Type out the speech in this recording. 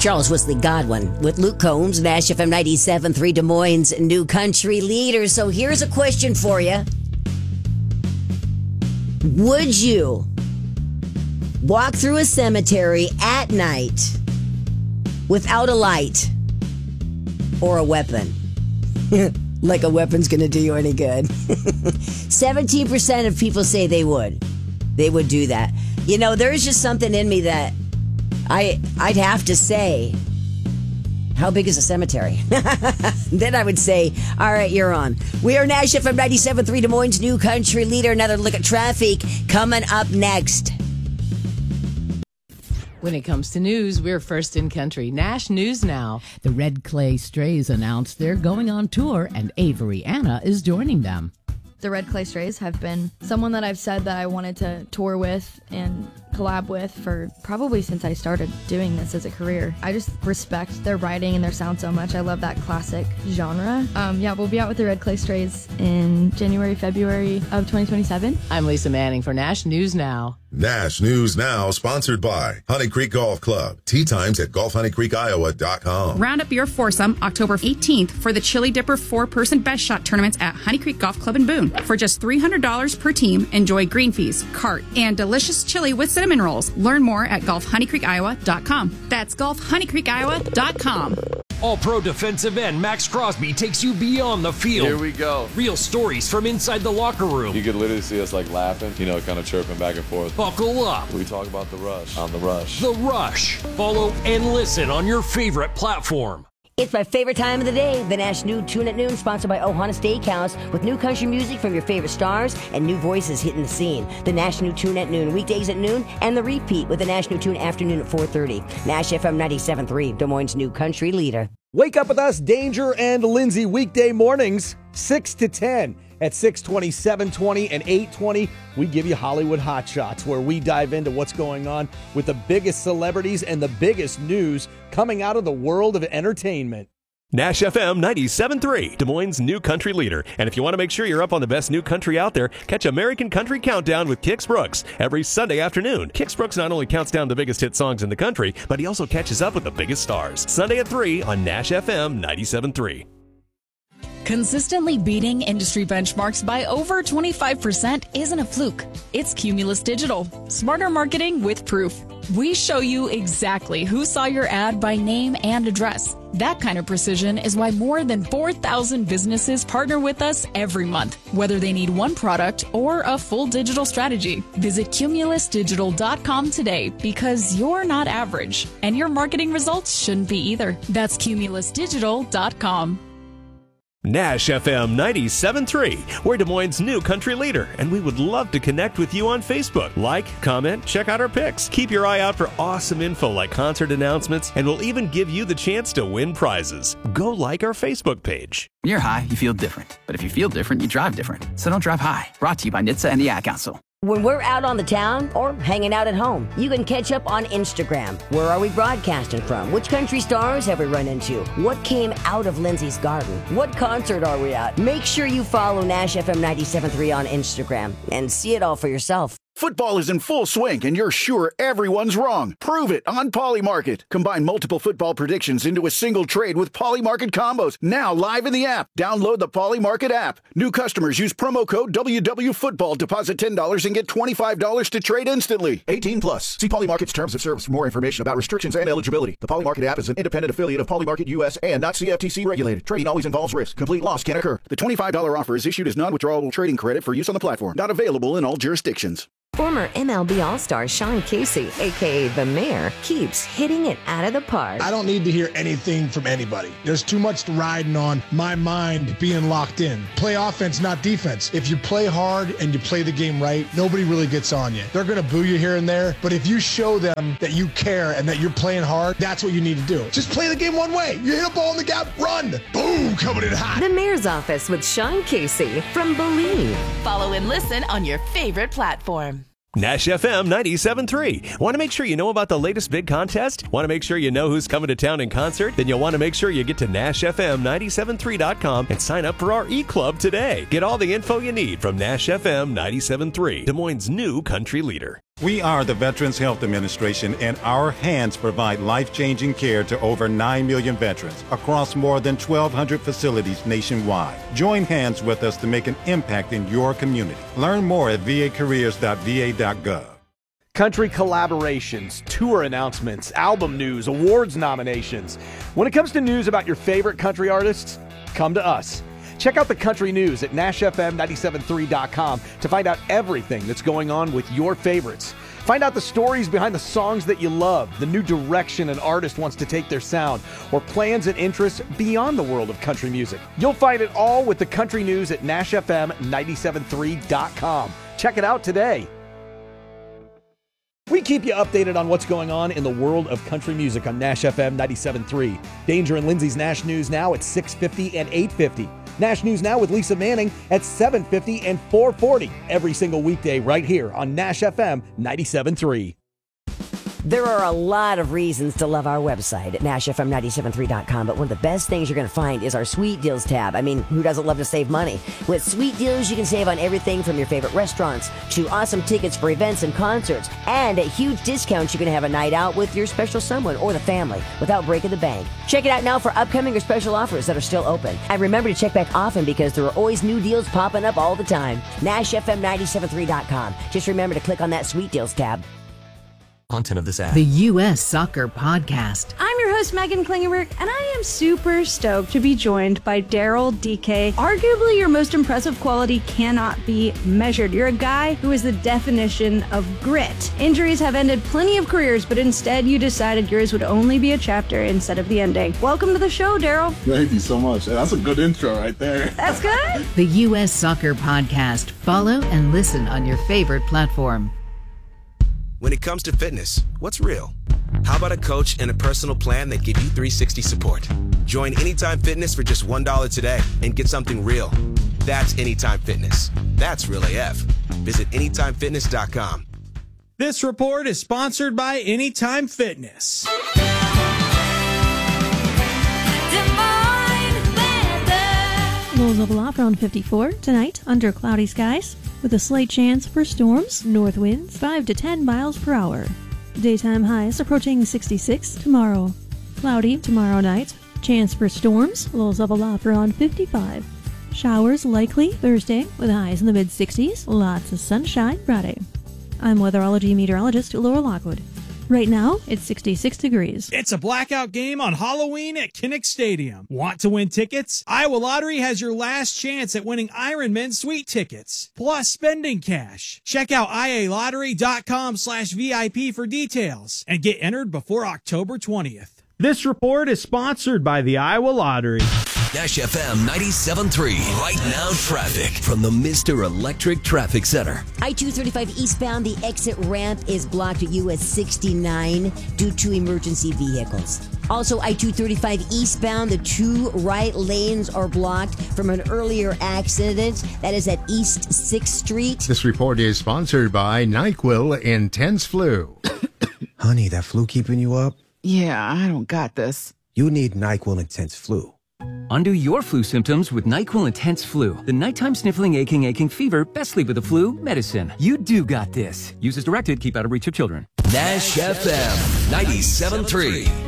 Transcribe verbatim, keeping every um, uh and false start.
Charles Wesley Godwin with Luke Combs, Nash F M ninety-seven point three, Des Moines' new country leader. So here's a question for you. Would you walk through a cemetery at night without a light or a weapon? Like a weapon's going to do you any good. seventeen percent of people say they would. They would do that. You know, there's just something in me that I, I'd have to say, how big is a cemetery? Then I would say, all right, you're on. We are Nash F M ninety-seven point three, Des Moines' new country leader. Another look at traffic coming up next. When it comes to news, we're first in country. Nash News Now. The Red Clay Strays announced they're going on tour, and Avery Anna is joining them. The Red Clay Strays have been someone that I've said that I wanted to tour with and collab with for probably since I started doing this as a career. I just respect their writing and their sound so much. I love that classic genre. Um, yeah, we'll be out with the Red Clay Strays in January, February of twenty twenty-seven. I'm Lisa Manning for Nash News Now. Nash News Now, sponsored by Honey Creek Golf Club. Tee times at golf honey creek iowa dot com. Round up your foursome October eighteenth for the Chili Dipper four-person best shot tournaments at Honey Creek Golf Club in Boone. For just three hundred dollars per team, enjoy green fees, cart, and delicious chili with cinnamon rolls. Learn more at golf honey creek iowa dot com. That's golf honey creek iowa dot com. All-Pro defensive end Max Crosby takes you beyond the field. Here we go. Real stories from inside the locker room. You could literally see us like laughing, you know, kind of chirping back and forth. Buckle up. We talk about the rush on the rush. The Rush. Follow and listen on your favorite platform. It's my favorite time of the day, the Nash New Tune at Noon, sponsored by Ohana Steakhouse, with new country music from your favorite stars and new voices hitting the scene. The Nash New Tune at Noon, weekdays at noon, and the repeat with the Nash New Tune afternoon at four thirty. Nash F M ninety-seven point three, Des Moines' new country leader. Wake up with us, Danger and Lindsay, weekday mornings, six to ten. At six twenty, seven twenty, and eight twenty, we give you Hollywood Hot Shots, where we dive into what's going on with the biggest celebrities and the biggest news coming out of the world of entertainment. Nash F M ninety-seven point three, Des Moines' new country leader. And if you want to make sure you're up on the best new country out there, catch American Country Countdown with Kix Brooks every Sunday afternoon. Kix Brooks not only counts down the biggest hit songs in the country, but he also catches up with the biggest stars. Sunday at three on Nash F M ninety-seven point three. Consistently beating industry benchmarks by over twenty-five percent isn't a fluke. It's Cumulus Digital. Smarter marketing with proof. We show you exactly who saw your ad by name and address. That kind of precision is why more than four thousand businesses partner with us every month, whether they need one product or a full digital strategy. Visit cumulus digital dot com today, because you're not average, and your marketing results shouldn't be either. That's cumulus digital dot com. Nash F M ninety-seven point three. We're Des Moines' new country leader, and we would love to connect with you on Facebook. Like, comment, check out our pics. Keep your eye out for awesome info like concert announcements, and we'll even give you the chance to win prizes. Go like our Facebook page. When you're high, you feel different. But if you feel different, you drive different. So don't drive high. Brought to you by N H T S A and the Ad Council. When we're out on the town or hanging out at home, you can catch up on Instagram. Where are we broadcasting from? Which country stars have we run into? What came out of Lindsay's garden? What concert are we at? Make sure you follow Nash F M ninety-seven point three on Instagram and see it all for yourself. Football is in full swing, and you're sure everyone's wrong. Prove it on Polymarket. Combine multiple football predictions into a single trade with Polymarket combos. Now live in the app. Download the Polymarket app. New customers use promo code W W Football. Deposit ten dollars and get twenty-five dollars to trade instantly. eighteen plus. See Polymarket's terms of service for more information about restrictions and eligibility. The Polymarket app is an independent affiliate of Polymarket U S and not C F T C regulated. Trading always involves risk. Complete loss can occur. The twenty-five dollars offer is issued as non-withdrawable trading credit for use on the platform. Not available in all jurisdictions. Former M L B All-Star Sean Casey, a k a. The Mayor, keeps hitting it out of the park. I don't need to hear anything from anybody. There's too much riding on my mind being locked in. Play offense, not defense. If you play hard and you play the game right, nobody really gets on you. They're going to boo you here and there, but if you show them that you care and that you're playing hard, that's what you need to do. Just play the game one way. You hit a ball in the gap, run. Boom, coming in hot. The Mayor's Office with Sean Casey from Believe. Follow and listen on your favorite platform. Nash F M ninety-seven point three. Want to make sure you know about the latest big contest? Want to make sure you know who's coming to town in concert? Then you'll want to make sure you get to Nash F M ninety-seven point three dot com and sign up for our e-club today. Get all the info you need from Nash F M ninety-seven point three, Des Moines' new country leader. We are the Veterans Health Administration, and our hands provide life-changing care to over nine million veterans across more than twelve hundred facilities nationwide. Join hands with us to make an impact in your community. Learn more at v a careers dot v a dot gov. Country collaborations, tour announcements, album news, awards nominations. When it comes to news about your favorite country artists, come to us. Check out the country news at nash f m nine seven three dot com to find out everything that's going on with your favorites. Find out the stories behind the songs that you love, the new direction an artist wants to take their sound, or plans and interests beyond the world of country music. You'll find it all with the country news at nash f m nine seven three dot com. Check it out today. We keep you updated on what's going on in the world of country music on Nash F M ninety-seven point three. Danger and Lindsay's Nash News Now at six fifty and eight fifty. Nash News Now with Lisa Manning at seven fifty and four forty. Every single weekday right here on Nash F M ninety-seven point three. There are a lot of reasons to love our website at nash f m nine seven three dot com, but one of the best things you're going to find is our Sweet Deals tab. I mean, who doesn't love to save money? With Sweet Deals, you can save on everything from your favorite restaurants to awesome tickets for events and concerts. And at huge discounts, you can have a night out with your special someone or the family without breaking the bank. Check it out now for upcoming or special offers that are still open. And remember to check back often because there are always new deals popping up all the time. nash f m nine seven three dot com. Just remember to click on that Sweet Deals tab. Content of this ad. The U S Soccer Podcast. I'm your host, Megan Klingenberg, and I am super stoked to be joined by Daryl D K. Arguably, your most impressive quality cannot be measured. You're a guy who is the definition of grit. Injuries have ended plenty of careers, but instead you decided yours would only be a chapter instead of the ending. Welcome to the show, Daryl. Thank you so much. That's a good intro right there. That's good. The U S Soccer Podcast. Follow and listen on your favorite platform. When it comes to fitness, what's real? How about a coach and a personal plan that give you three sixty support? Join Anytime Fitness for just one dollar today and get something real. That's Anytime Fitness. That's real A F. Visit anytime fitness dot com. This report is sponsored by Anytime Fitness. Lows level off around fifty-four tonight under cloudy skies with a slight chance for storms, north winds five to ten miles per hour. Daytime highs approaching sixty-six tomorrow. Cloudy tomorrow night. Chance for storms, lows level off around fifty-five. Showers likely Thursday with highs in the mid sixties. Lots of sunshine Friday. I'm weatherology meteorologist Laura Lockwood. Right now, it's sixty-six degrees. It's a blackout game on Halloween at Kinnick Stadium. Want to win tickets? Iowa Lottery has your last chance at winning Ironman Suite tickets, plus spending cash. Check out i a lottery dot com slash V I P for details and get entered before October twentieth. This report is sponsored by the Iowa Lottery. Nash F M ninety-seven point three. Right now, traffic from the Mister Electric Traffic Center. I two thirty-five eastbound, the exit ramp is blocked at U S sixty-nine due to emergency vehicles. Also, I two thirty-five eastbound, the two right lanes are blocked from an earlier accident. That is at East sixth Street. This report is sponsored by NyQuil Intense Flu. Honey, that flu keeping you up? Yeah, I don't got this. You need NyQuil Intense Flu. Undo your flu symptoms with NyQuil Intense Flu. The nighttime sniffling, aching, aching fever, best sleep with the flu medicine. You do got this. Use as directed. Keep out of reach of children. Nash F M ninety-seven point three.